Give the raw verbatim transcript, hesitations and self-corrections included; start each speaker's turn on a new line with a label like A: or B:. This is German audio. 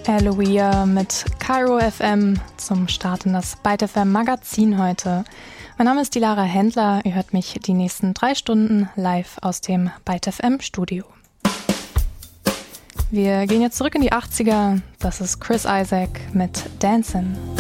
A: Eloia mit Cairo F M zum Start in das Byte F M Magazin heute. Mein Name ist Dilara Händler, ihr hört mich die nächsten drei Stunden live aus dem Byte F M Studio. Wir gehen jetzt zurück in die achtziger, das ist Chris Isaak mit Dancin'.